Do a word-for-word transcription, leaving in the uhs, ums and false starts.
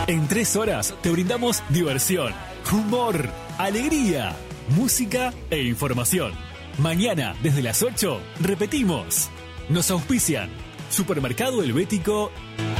En tres horas te brindamos diversión, humor, alegría, música e información. Mañana, desde las ocho, repetimos. Nos auspician Supermercado Helvético